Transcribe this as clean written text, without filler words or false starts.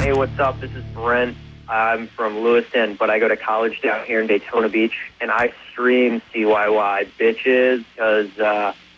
Hey, what's up? This is Brent. I'm from Lewiston, but I go to college down here in Daytona Beach, and I stream CYY bitches because